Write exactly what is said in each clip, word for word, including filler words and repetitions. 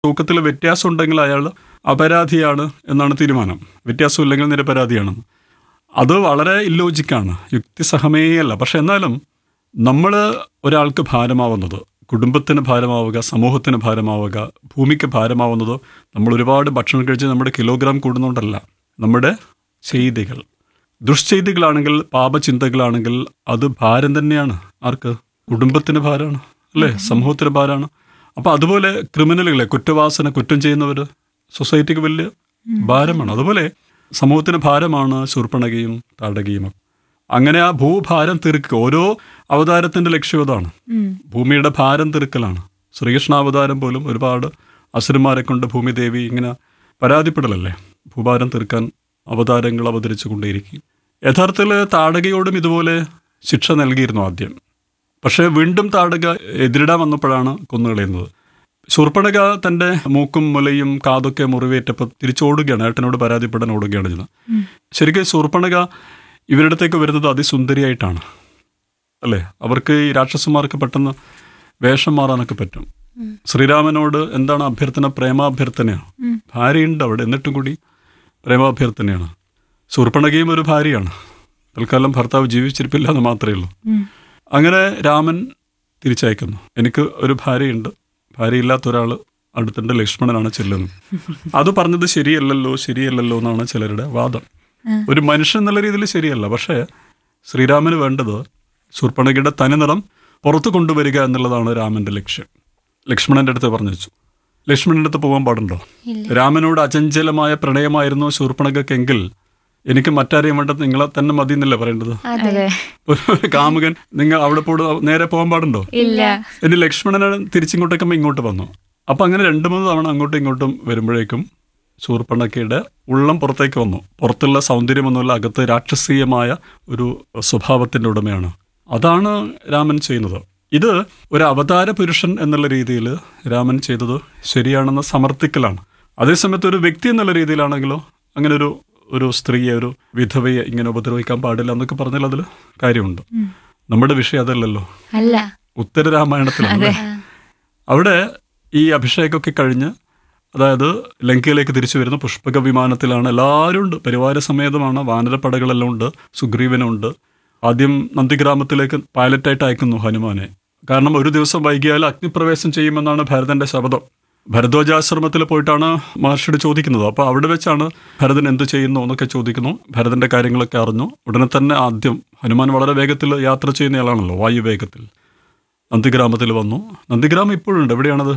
തൂക്കത്തിൽ വ്യത്യാസം ഉണ്ടെങ്കിൽ അയാൾ അപരാധിയാണ് എന്നാണ് തീരുമാനം. വ്യത്യാസമില്ലെങ്കിൽ നിരപരാധിയാണ്. അത് വളരെ ഇല്ലോജിക്കാണ്, യുക്തിസഹമേയല്ല. പക്ഷെ എന്നാലും നമ്മൾ ഒരാൾക്ക് ഭാരമാവുന്നത്, കുടുംബത്തിന് ഭാരമാവുക, സമൂഹത്തിന് ഭാരമാവുക, ഭൂമിക്ക് ഭാരമാവുന്നത് നമ്മൾ ഒരുപാട് ഭക്ഷണം കഴിച്ച് നമ്മുടെ കിലോഗ്രാം കൂടുന്നതുകൊണ്ടല്ല. നമ്മുടെ ചെയ്തികൾ, ദുഷ്ചെയ്തികളാണെങ്കിൽ, പാപചിന്തകളാണെങ്കിൽ അത് ഭാരം തന്നെയാണ്. ആർക്ക്? കുടുംബത്തിന് ഭാരമാണ്, അല്ലേ? സമൂഹത്തിന് ഭാരമാണ്. അപ്പോൾ അതുപോലെ ക്രിമിനലുകളെ, കുറ്റവാസന, കുറ്റം ചെയ്യുന്നവർ സൊസൈറ്റിക്ക് വലിയ ഭാരമാണ്. അതുപോലെ സമൂഹത്തിന് ഭാരമാണ് ശൂർപ്പണഖയും താടകയും. അങ്ങനെ ആ ഭൂഭാരം തീർക്കുക. ഓരോ അവതാരത്തിൻ്റെ ലക്ഷ്യം അതാണ്, ഭൂമിയുടെ ഭാരം തീർക്കലാണ്. ശ്രീകൃഷ്ണാവതാരം പോലും ഒരുപാട് അസുരന്മാരെ കൊണ്ട് ഭൂമിദേവി ഇങ്ങനെ പരാതിപ്പെടലല്ലേ, ഭൂഭാരം തീർക്കാൻ അവതാരങ്ങൾ അവതരിച്ചു കൊണ്ടേയിരിക്കും. യഥാർത്ഥത്തിൽ താടകയോടും ഇതുപോലെ ശിക്ഷ നൽകിയിരുന്നു ആദ്യം. പക്ഷേ വീണ്ടും താടക എതിരിടാൻ വന്നപ്പോഴാണ് കൊന്നുകളയുന്നത്. ശൂർപ്പണഖ തൻ്റെ മൂക്കും മുലയും കാതൊക്കെ മുറിവേറ്റപ്പോൾ തിരിച്ചോടുകയാണ്, ഏട്ടനോട് പരാതിപ്പെടാൻ ഓടുകയാണ് ചെയ്യുന്നത്. ശരിക്കും ശൂർപ്പണഖ ഇവരുടെ അടുത്തേക്ക് വരുന്നത് അതിസുന്ദരിയായിട്ടാണ്, അല്ലേ? അവർക്ക് ഈ രാക്ഷസന്മാർക്ക് പെട്ടെന്ന് വേഷം മാറാനൊക്കെ പറ്റും. ശ്രീരാമനോട് എന്താണ് അഭ്യർത്ഥന? പ്രേമാഭ്യർത്ഥനയാണ്. ഭാര്യയുണ്ട് അവിടെ, എന്നിട്ടും കൂടി പ്രേമാഭ്യർത്ഥനയാണ്. ശൂർപ്പണഖയും ഒരു ഭാര്യയാണ്. തൽക്കാലം ഭർത്താവ് ജീവിച്ചിരിപ്പില്ല എന്ന് മാത്രമേ ഉള്ളൂ. അങ്ങനെ രാമൻ തിരിച്ചയക്കുന്നു. എനിക്ക് ഒരു ഭാര്യയുണ്ട്, ഭാര്യയില്ലാത്ത ഒരാൾ അടുത്തുണ്ട്, ലക്ഷ്മണനാണ് ചെല്ലുന്നത്. അത് പറഞ്ഞത് ശരിയല്ലല്ലോ ശരിയല്ലല്ലോ എന്നാണ് ചിലരുടെ വാദം. ഒരു മനുഷ്യൻ എന്നുള്ള രീതിയിൽ ശരിയല്ല. പക്ഷേ ശ്രീരാമന് വേണ്ടത് ശൂർപ്പണഖയുടെ തനിനിറം പുറത്തു കൊണ്ടുവരിക എന്നുള്ളതാണ് രാമൻ്റെ ലക്ഷ്യം. ലക്ഷ്മണൻ്റെ അടുത്ത് പറഞ്ഞു വെച്ചു. ലക്ഷ്മണൻ്റെ അടുത്ത് പോകാൻ പാടുണ്ടോ? രാമനോട് അചഞ്ചലമായ പ്രണയമായിരുന്നു ശൂർപ്പണഖയ്ക്കെങ്കിൽ എനിക്ക് മറ്റാരെയും വേണ്ട, നിങ്ങളെ തന്നെ മതി എന്നല്ലേ പറയേണ്ടത്? ഒരു കാമുകൻ നിങ്ങൾ അവിടെ പോട് നേരെ പോകാൻ പാടുണ്ടോ? ഇനി ലക്ഷ്മണനെ തിരിച്ചിങ്ങോട്ടേക്കുമ്പോൾ ഇങ്ങോട്ട് വന്നു. അപ്പം അങ്ങനെ രണ്ടു മൂന്ന് തവണ അങ്ങോട്ടും ഇങ്ങോട്ടും വരുമ്പോഴേക്കും ശൂർപ്പണഖയുടെ ഉള്ളം പുറത്തേക്ക് വന്നു. പുറത്തുള്ള സൗന്ദര്യമൊന്നുമല്ല, അകത്ത് രാക്ഷസീയമായ ഒരു സ്വഭാവത്തിൻ്റെ ഉടമയാണ്. അതാണ് രാമൻ ചെയ്യുന്നത്. ഇത് ഒരു അവതാര പുരുഷൻ എന്നുള്ള രീതിയിൽ രാമൻ ചെയ്തത് ശരിയാണെന്ന് സമർത്ഥിക്കലാണ്. അതേസമയത്ത് ഒരു വ്യക്തി എന്നുള്ള രീതിയിലാണെങ്കിലോ അങ്ങനെ ഒരു ഒരു സ്ത്രീയെ, ഒരു വിധവയെ ഇങ്ങനെ ഉപദ്രവിക്കാൻ പാടില്ല എന്നൊക്കെ പറഞ്ഞാൽ അതിൽ കാര്യമുണ്ട്. നമ്മുടെ വിഷയം അതല്ലല്ലോ, ഉത്തരരാമായണത്തിലാണ്. അവിടെ ഈ അഭിഷേകമൊക്കെ കഴിഞ്ഞ്, അതായത് ലങ്കയിലേക്ക് തിരിച്ചു വരുന്ന പുഷ്പക വിമാനത്തിലാണ്. എല്ലാവരും ഉണ്ട്, പരിവാര സമേതമാണ്, വാനരപ്പടകളെല്ലാം ഉണ്ട്, സുഗ്രീവനുണ്ട്. ആദ്യം നന്ദിഗ്രാമത്തിലേക്ക് പൈലറ്റായിട്ട് അയക്കുന്നു ഹനുമാനെ. കാരണം ഒരു ദിവസം വൈകിയാൽ അഗ്നിപ്രവേശം ചെയ്യുമെന്നാണ് ഭരതൻ്റെ ശപഥം. ഭരദ്വാജാശ്രമത്തിൽ പോയിട്ടാണ് മഹർഷിയോട് ചോദിക്കുന്നത്. അപ്പോൾ അവിടെ വെച്ചാണ് ഭരതൻ എന്ത് ചെയ്യുന്നു എന്നൊക്കെ ചോദിക്കുന്നു. ഭരതൻ്റെ കാര്യങ്ങളൊക്കെ അറിഞ്ഞു. ഉടനെ തന്നെ ആദ്യം ഹനുമാൻ വളരെ വേഗത്തിൽ യാത്ര ചെയ്യുന്നയാളാണല്ലോ, വായുവേഗത്തിൽ. നന്ദിഗ്രാമത്തിൽ വന്നു. നന്ദിഗ്രാമം ഇപ്പോഴുണ്ട്. എവിടെയാണത്?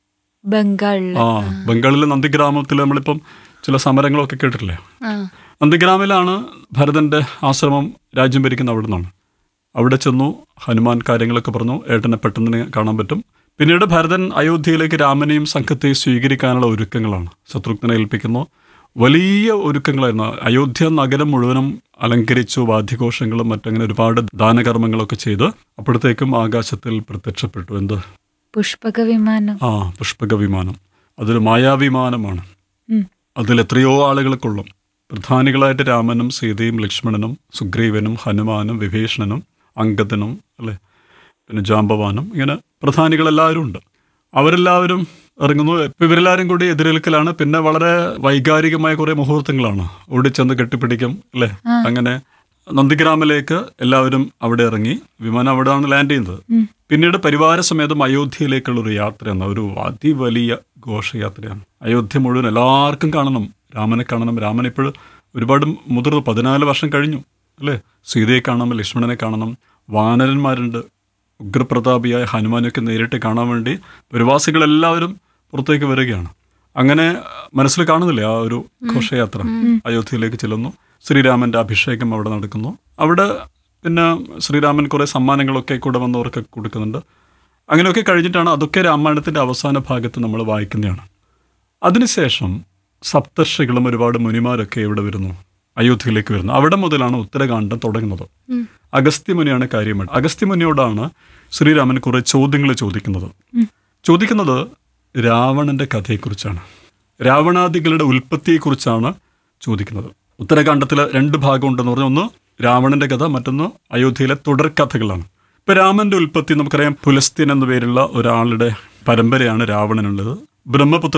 ബംഗാളിൽ. ആ, ബംഗാളിലെ നന്ദിഗ്രാമത്തിൽ നമ്മളിപ്പം ചില സമരങ്ങളൊക്കെ കേട്ടിട്ടില്ലേ? നന്ദിഗ്രാമിലാണ് ഭരതൻ്റെ ആശ്രമം, രാജ്യം ഭരിക്കുന്ന അവിടെ നിന്നാണ്. അവിടെ ചെന്നു ഹനുമാൻ കാര്യങ്ങളൊക്കെ പറഞ്ഞു. ഏട്ടനെ പെട്ടെന്ന് കാണാൻ പറ്റും. പിന്നീട് ഭരതൻ അയോധ്യയിലേക്ക് രാമനെയും സംഘത്തെയും സ്വീകരിക്കാനുള്ള ഒരുക്കങ്ങളാണ്. ശത്രുഘ്നെ ഏൽപ്പിക്കുന്നു. വലിയ ഒരുക്കങ്ങളായിരുന്നു. അയോധ്യ നഗരം മുഴുവനും അലങ്കരിച്ചു, വാദ്യഘോഷങ്ങളും മറ്റങ്ങനെ ഒരുപാട് ദാനകർമ്മങ്ങളൊക്കെ ചെയ്ത് അപ്പോഴത്തേക്കും ആകാശത്തിൽ പ്രത്യക്ഷപ്പെട്ടു. എന്ത്? പുഷ്പക വിമാനം. ആ, പുഷ്പക വിമാനം. അതൊരു മായാവിമാനമാണ്. അതിൽ എത്രയോ ആളുകൾ കൊള്ളും. പ്രധാനികളായിട്ട് രാമനും സീതയും ലക്ഷ്മണനും സുഗ്രീവനും ഹനുമാനും വിഭീഷണനും അങ്കദനും, അല്ലേ, പിന്നെ ജാമ്പവാനും, ഇങ്ങനെ പ്രധാനികളെല്ലാവരും ഉണ്ട്. അവരെല്ലാവരും ഇറങ്ങുന്നു. ഇവരെല്ലാവരും കൂടി എതിരേൽക്കലാണ്. പിന്നെ വളരെ വൈകാരികമായ കുറേ മുഹൂർത്തങ്ങളാണ്. ഓടിച്ചെന്ന് കെട്ടിപ്പിടിക്കും, അല്ലേ? അങ്ങനെ നന്ദിഗ്രാമിലേക്ക് എല്ലാവരും അവിടെ ഇറങ്ങി. വിമാനം അവിടെയാണ് ലാൻഡ് ചെയ്യുന്നത്. പിന്നീട് പരിവാര സമേതം അയോധ്യയിലേക്കുള്ള ഒരു യാത്രയാണ്. ഒരു അതിവലിയ ഘോഷയാത്രയാണ്. അയോധ്യ മുഴുവൻ എല്ലാവർക്കും കാണണം, രാമനെ കാണണം. രാമൻ ഇപ്പോഴും ഒരുപാട് മുതിർന്നു, പതിനാല് വർഷം കഴിഞ്ഞു, അല്ലേ? സീതയെ കാണണം, ലക്ഷ്മണനെ കാണണം. വാനരന്മാരുണ്ട്, ഉഗ്രപ്രതാപിയായ ഹനുമാനൊക്കെ നേരിട്ട് കാണാൻ വേണ്ടി പ്രവാസികളെല്ലാവരും പുറത്തേക്ക് വരികയാണ്. അങ്ങനെ മനസ്സിൽ കാണുന്നില്ലേ ആ ഒരു ഘോഷയാത്ര? അയോധ്യയിലേക്ക് ചെല്ലുന്നു. ശ്രീരാമൻ്റെ അഭിഷേകം അവിടെ നടക്കുന്നു. അവിടെ പിന്നെ ശ്രീരാമൻ കുറേ സമ്മാനങ്ങളൊക്കെ കൂടെ വന്നവർക്ക് കൊടുക്കുന്നുണ്ട്. അങ്ങനെയൊക്കെ കഴിഞ്ഞിട്ടാണ്, അതൊക്കെ രാമായണത്തിൻ്റെ അവസാന ഭാഗത്ത് നമ്മൾ വായിക്കുന്നതാണ്. അതിനുശേഷം സപ്തർഷികളും ഒരുപാട് മുനിമാരൊക്കെ ഇവിടെ വരുന്നു, അയോധ്യയിലേക്ക് വരുന്നു. അവിടെ മുതലാണ് ഉത്തരകാണ്ഡം തുടങ്ങുന്നത്. അഗസ്ത്യമുനിയാണ് കാര്യമായിട്ട്. അഗസ്ത്യമുനിയോടാണ് ശ്രീരാമൻ കുറെ ചോദ്യങ്ങൾ ചോദിക്കുന്നത്. ചോദിക്കുന്നത് രാവണന്റെ കഥയെക്കുറിച്ചാണ്, രാവണാദികളുടെ ഉൽപ്പത്തിയെക്കുറിച്ചാണ് ചോദിക്കുന്നത്. ഉത്തരകാണ്ഡത്തിൽ രണ്ട് ഭാഗം ഉണ്ടെന്ന് പറഞ്ഞാൽ, ഒന്ന് രാവണന്റെ കഥ, മറ്റൊന്ന് അയോധ്യയിലെ തുടർക്കഥകളാണ്. ഇപ്പൊ രാമന്റെ ഉൽപ്പത്തി നമുക്കറിയാം. പുലസ്ത്യൻ എന്ന പേരുള്ള ഒരാളുടെ പരമ്പരയാണ് രാവണനുള്ളത്. ബ്രഹ്മപുത്ര